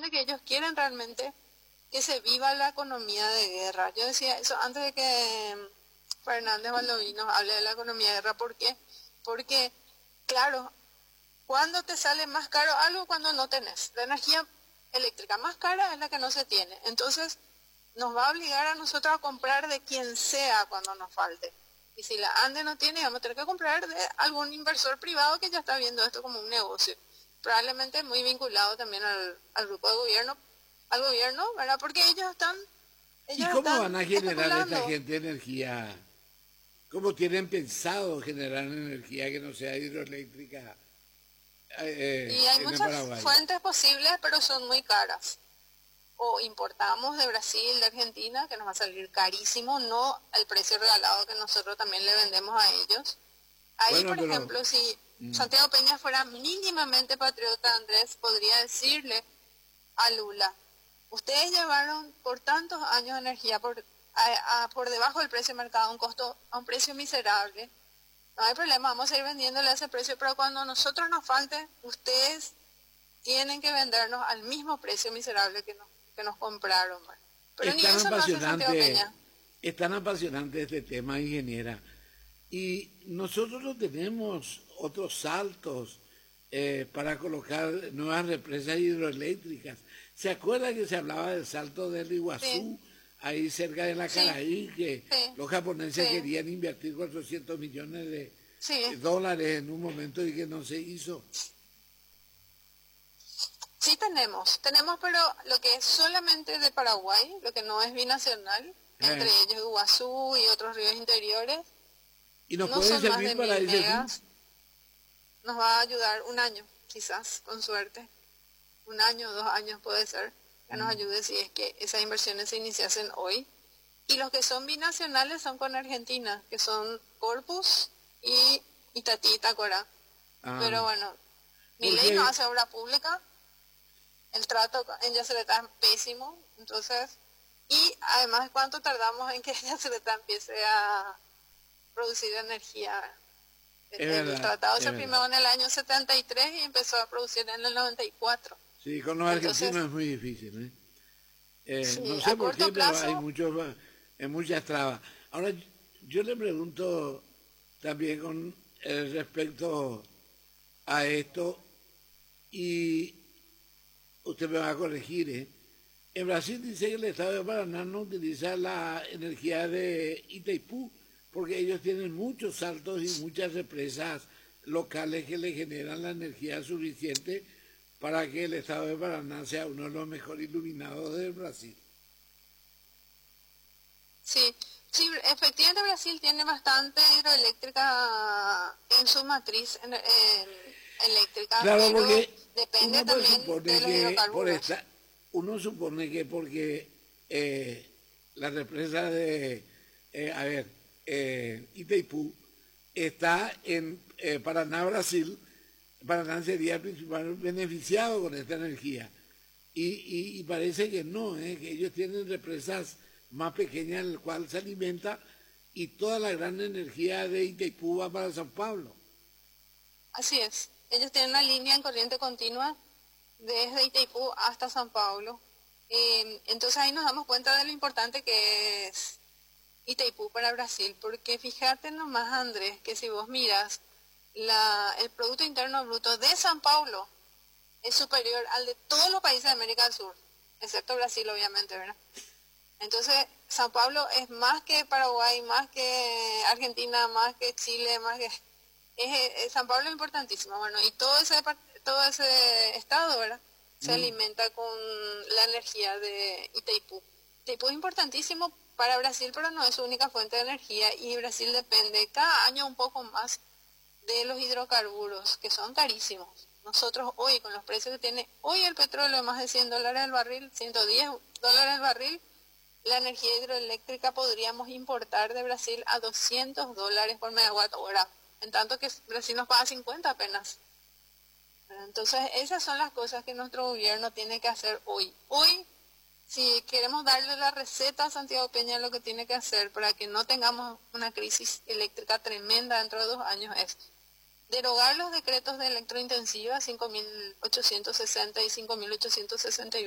demuestra que ellos quieren realmente que se viva la economía de guerra. Yo decía eso antes de que Fernández Valdovinos hable de la economía de guerra. ¿Por qué? Porque, claro, ¿cuándo te sale más caro algo? Cuando no tenés. La energía eléctrica más cara es la que no se tiene. Entonces, nos va a obligar a nosotros a comprar de quien sea cuando nos falte. Y si la ANDE no tiene, vamos a tener que comprar de algún inversor privado que ya está viendo esto como un negocio. Probablemente muy vinculado también al grupo de gobierno, al gobierno, ¿verdad? Porque ¿Y ellos cómo están van a generar esta especulando. gente energía? ¿Cómo tienen pensado generar energía que no sea hidroeléctrica Y hay en el muchas Paraguay? fuentes posibles, pero son muy caras. O importamos de Brasil, de Argentina, que nos va a salir carísimo, no el precio regalado que nosotros también le vendemos a ellos. Ahí, Bueno, por pero ejemplo, si Santiago Peña fuera mínimamente patriota, Andrés podría decirle a Lula, ustedes llevaron por tantos años energía por debajo del precio de mercado, a un precio miserable. No hay problema, vamos a ir vendiéndole a ese precio, pero cuando a nosotros nos falte, ustedes tienen que vendernos al mismo precio miserable que nos compraron. Man. Pero es ni tan eso no hace Santiago apasionante, Peña. es tan apasionante este tema, ingeniera. Y nosotros no tenemos otros saltos para colocar nuevas represas hidroeléctricas. ¿Se acuerda que se hablaba del salto del Sí, Iguazú, ahí cerca de la sí, Caraí, que sí, los japoneses sí, querían invertir 400 millones de sí. dólares en un momento y que no se hizo? Sí tenemos, pero lo que es solamente de Paraguay, lo que no es binacional, entre Eh, ellos Iguazú y otros ríos interiores, y nos no pueden son más servir de para mil ese fin. megas. Nos va a ayudar un año, quizás, con suerte. Un año, 2 años puede ser, que nos ayude si es que esas inversiones se iniciasen hoy. Y los que son binacionales son con Argentina, que son Corpus y Itatí y Tacorá. Ah, Pero bueno, mi ley no porque, hace obra pública, el trato en Yacyretá es pésimo, entonces, y además cuánto tardamos en que Yacyretá empiece a producir energía. es El verdad, tratado es se verdad. firmó en el año 73 y empezó a producir en el 94. Sí, con los argentinos Entonces, es muy difícil, ¿eh? No sí, sé a por qué, corto pero hay plazo, muchas trabas. Ahora, yo le pregunto también con respecto a esto, y usted me va a corregir, ¿eh? En Brasil dice que el Estado de Paraná no utiliza la energía de Itaipú, porque ellos tienen muchos saltos y muchas represas locales que le generan la energía suficiente para que el Estado de Paraná sea uno de los mejor iluminados del Brasil. sí, sí, efectivamente Brasil tiene bastante hidroeléctrica en su matriz eléctrica, Claro, pero porque depende uno pues también supone de los que por hidrocarburos. esta, uno supone que porque la represa de, a ver, Itaipú está en Paraná, Brasil. Paraná sería el principal beneficiado con esta energía. Y parece que no, que ellos tienen represas más pequeñas en las cuales se alimenta y toda la gran energía de Itaipú va para San Pablo. Así es, ellos tienen una línea en corriente continua desde Itaipú hasta San Pablo. Entonces ahí nos damos cuenta de lo importante que es Itaipú para Brasil, porque fíjate nomás, Andrés, que si vos miras el Producto Interno Bruto de San Paulo es superior al de todos los países de América del Sur, excepto Brasil, obviamente, ¿verdad? Entonces, San Pablo es más que Paraguay, más que Argentina, más que Chile, más que... San Pablo es importantísimo, bueno, y todo ese estado, ¿verdad? Se Mm. alimenta con la energía de Itaipú. Itaipú es importantísimo para Brasil, pero no es su única fuente de energía y Brasil depende cada año un poco más de los hidrocarburos, que son carísimos. Nosotros hoy, con los precios que tiene hoy el petróleo, más de $100 el barril, $110 el barril, la energía hidroeléctrica podríamos importar de Brasil a $200 por megawatt hora, en tanto que Brasil nos paga 50 apenas. Entonces, esas son las cosas que nuestro gobierno tiene que hacer hoy. Hoy, si queremos darle la receta a Santiago Peña, lo que tiene que hacer para que no tengamos una crisis eléctrica tremenda dentro de 2 años es derogar los decretos de electrointensiva 5.860 y 5.861